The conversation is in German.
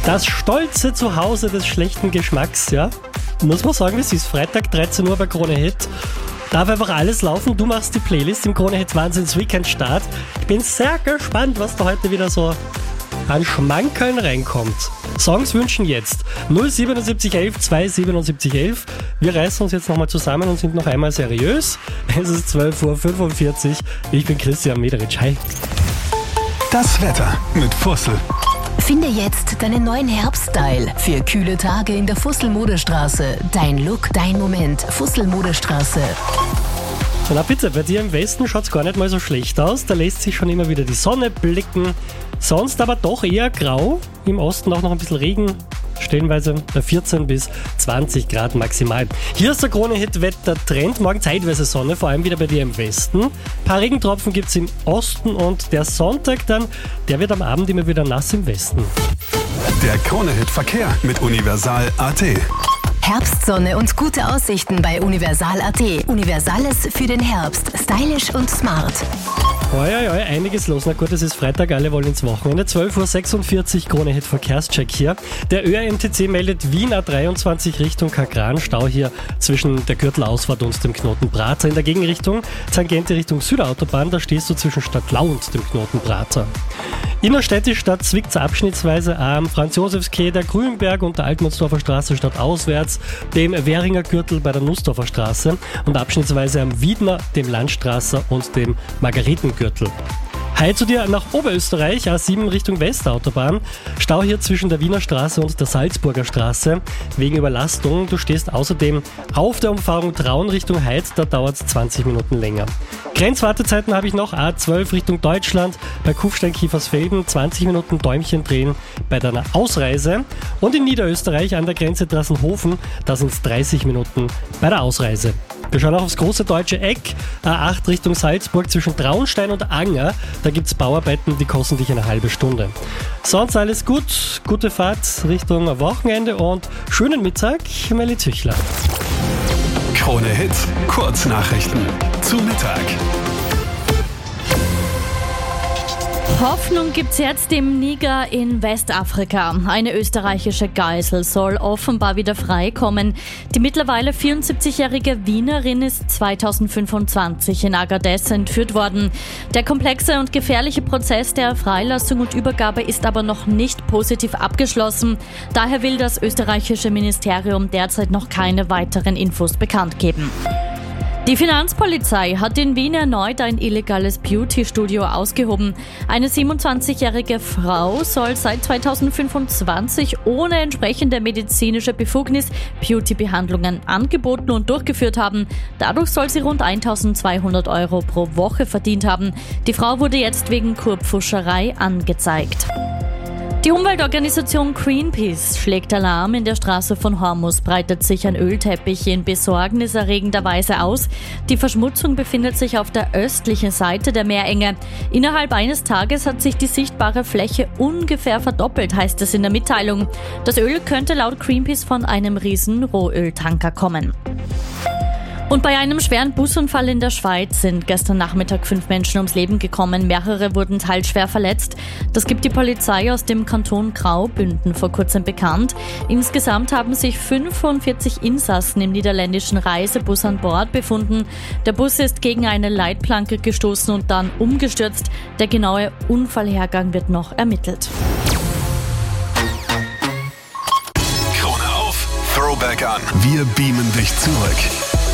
Das stolze Zuhause des schlechten Geschmacks, ja. Muss man sagen, es ist Freitag, 13 Uhr bei Krone Hit. Darf einfach alles laufen. Du machst die Playlist im Krone Hit Wahnsinns Weekend Start. Ich bin sehr gespannt, was da heute wieder so an Schmankerln reinkommt. Songs wünschen jetzt 07711 27711. Wir reißen uns jetzt nochmal zusammen und sind noch einmal seriös. Es ist 12.45 Uhr. Ich bin Christian Mederitsch. Hi. Das Wetter mit Fussel. Finde jetzt deinen neuen Herbststyle für kühle Tage in der Fussel-Modestraße. Dein Look, dein Moment. Fussel-Modestraße. Na bitte, bei dir im Westen schaut es gar nicht mal so schlecht aus. Da lässt sich schon immer wieder die Sonne blicken. Sonst aber doch eher grau. Im Osten auch noch ein bisschen Regen. Stellenweise 14 bis 20 Grad maximal. Hier ist der Krone-Hit-Wetter-Trend. Morgen zeitweise Sonne, vor allem wieder bei dir im Westen. Ein paar Regentropfen gibt es im Osten und der Sonntag dann, der wird am Abend immer wieder nass im Westen. Der Krone-Hit-Verkehr mit Universal.at. Herbstsonne und gute Aussichten bei Universal.at. Universales für den Herbst. Stylisch und smart. Oi, einiges los. Na gut, es ist Freitag, alle wollen ins Wochenende. 12.46 Uhr, Krone Hit Verkehrscheck hier. Der ÖRMTC meldet Wien A23 Richtung Kagran. Stau hier zwischen der Gürtelausfahrt und dem Knoten Prater. In der Gegenrichtung, Tangente Richtung Südautobahn, da stehst du zwischen Stadtlau und dem Knoten Prater. Innerstädtisch Stadt Zwickau abschnittsweise am Franz-Josefs-Quai, der Grünberg und der Altmannsdorfer Straße stadtauswärts, dem Währinger Gürtel bei der Nussdorfer Straße und abschnittsweise am Wiedner, dem Landstrasser und dem Margaretengürtel. Hi zu dir nach Oberösterreich, A7 Richtung Westautobahn. Stau hier zwischen der Wiener Straße und der Salzburger Straße wegen Überlastung. Du stehst außerdem auf der Umfahrung Traun Richtung Heid, da dauert es 20 Minuten länger. Grenzwartezeiten habe ich noch, A12 Richtung Deutschland, bei Kufstein-Kiefersfelden 20 Minuten Däumchen drehen bei deiner Ausreise. Und in Niederösterreich an der Grenze Drassenhofen, da sind es 30 Minuten bei der Ausreise. Wir schauen auch aufs große deutsche Eck, A8 Richtung Salzburg zwischen Traunstein und Anger. Da gibt es Bauarbeiten, die kosten dich eine halbe Stunde. Sonst alles gut, gute Fahrt Richtung Wochenende und schönen Mittag, Melli Züchler. Krone Hit, Kurznachrichten zu Mittag. Hoffnung gibt's jetzt im Niger in Westafrika. Eine österreichische Geisel soll offenbar wieder freikommen. Die mittlerweile 74-jährige Wienerin ist 2025 in Agadez entführt worden. Der komplexe und gefährliche Prozess der Freilassung und Übergabe ist aber noch nicht positiv abgeschlossen. Daher will das österreichische Ministerium derzeit noch keine weiteren Infos bekannt geben. Die Finanzpolizei hat in Wien erneut ein illegales Beauty-Studio ausgehoben. Eine 27-jährige Frau soll seit 2025 ohne entsprechende medizinische Befugnis Beauty-Behandlungen angeboten und durchgeführt haben. Dadurch soll sie rund 1.200 € pro Woche verdient haben. Die Frau wurde jetzt wegen Kurpfuscherei angezeigt. Die Umweltorganisation Greenpeace schlägt Alarm. In der Straße von Hormuz breitet sich ein Ölteppich in besorgniserregender Weise aus. Die Verschmutzung befindet sich auf der östlichen Seite der Meerenge. Innerhalb eines Tages hat sich die sichtbare Fläche ungefähr verdoppelt, heißt es in der Mitteilung. Das Öl könnte laut Greenpeace von einem riesen Rohöltanker kommen. Und bei einem schweren Busunfall in der Schweiz sind gestern Nachmittag 5 Menschen ums Leben gekommen. Mehrere wurden teils schwer verletzt. Das gibt die Polizei aus dem Kanton Graubünden vor kurzem bekannt. Insgesamt haben sich 45 Insassen im niederländischen Reisebus an Bord befunden. Der Bus ist gegen eine Leitplanke gestoßen und dann umgestürzt. Der genaue Unfallhergang wird noch ermittelt. Krone auf, Throwback an. Wir beamen dich zurück.